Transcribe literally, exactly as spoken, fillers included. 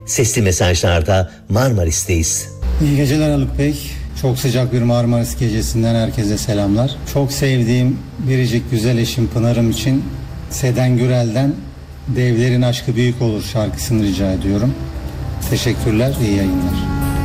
Sesli mesajlarda Marmaris'teyiz. İyi geceler Haluk Bey. Çok sıcak bir Marmaris gecesinden herkese selamlar. Çok sevdiğim biricik güzel eşim Pınar'ım için Seden Gürel'den Devlerin Aşkı Büyük Olur şarkısını rica ediyorum. Teşekkürler, iyi yayınlar.